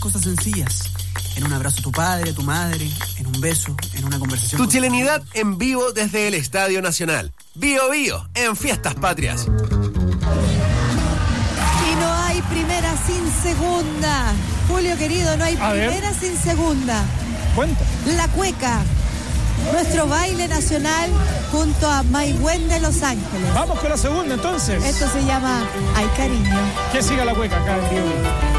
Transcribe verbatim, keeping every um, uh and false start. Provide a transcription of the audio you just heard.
cosas sencillas. En un abrazo a tu padre, a tu madre, en un beso, en una conversación. Tu chilenidad en vivo desde el Estadio Nacional. Bio Bio en Fiestas Patrias. Y no hay primera sin segunda. Julio querido, no hay A primera ver. sin segunda. Cuenta. La cueca. Nuestro baile nacional junto a Maigüen de Los Ángeles. Vamos con la segunda entonces. Esto se llama Ay Cariño. Que siga la cueca acá en vivo.